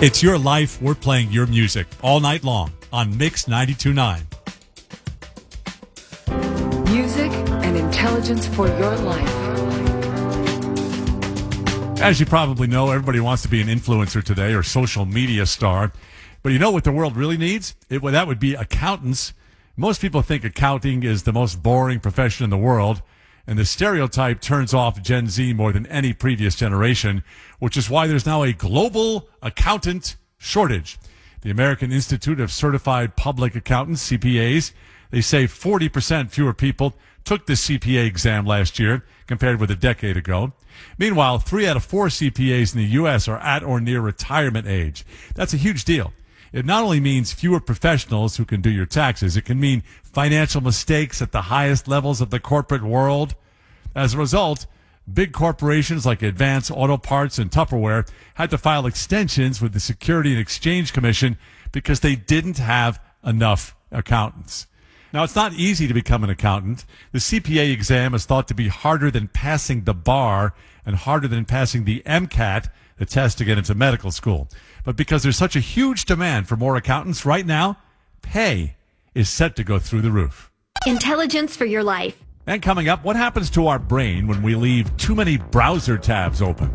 It's your life. We're playing your music all night long on Mix 92.9. Music and intelligence for your life. As you probably know, everybody wants to be an influencer today or social media star. But you know what the world really needs? That would be accountants. Most people think accounting is the most boring profession in the world, and the stereotype turns off Gen Z more than any previous generation, which is why there's now a global accountant shortage. The American Institute of Certified Public Accountants, CPAs, they say 40% fewer people took the CPA exam last year compared with a decade ago. Meanwhile, 3 out of 4 CPAs in the U.S. are at or near retirement age. That's a huge deal. It not only means fewer professionals who can do your taxes, it can mean financial mistakes at the highest levels of the corporate world. As a result, big corporations like Advance Auto Parts and Tupperware had to file extensions with the Security and Exchange Commission because they didn't have enough accountants. Now, it's not easy to become an accountant. The CPA exam is thought to be harder than passing the bar and harder than passing the MCAT, the test to get into medical school. But because there's such a huge demand for more accountants right now, pay is set to go through the roof. Intelligence for your life. And coming up, what happens to our brain when we leave too many browser tabs open?